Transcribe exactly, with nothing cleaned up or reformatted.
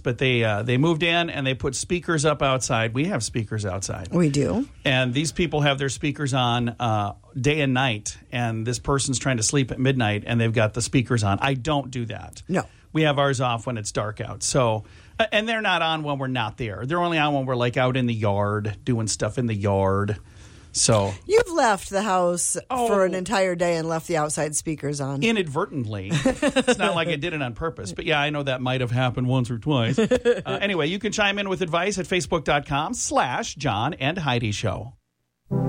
but they uh, they moved in and they put speakers up outside. We have speakers outside. We do. And these people have their speakers on uh, day and night, and this person's trying to sleep at midnight, and they've got the speakers on. I don't do that. No. We have ours off when it's dark out. So, and they're not on when we're not there. They're only on when we're like out in the yard, doing stuff in the yard. So you've left the house oh, for an entire day and left the outside speakers on. Inadvertently. It's not like I did it on purpose. But yeah, I know that might have happened once or twice. Uh, anyway, you can chime in with advice at facebook.com slash John and Heidi Show.